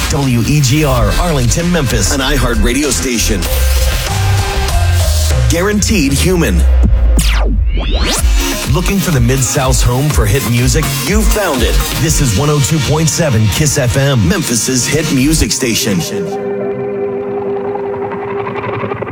WEGR, Arlington, Memphis, an iHeart radio station. Guaranteed human. Looking for the Mid-South's home for hit music? You found it. This is 102.7 KISS FM, Memphis's hit music station.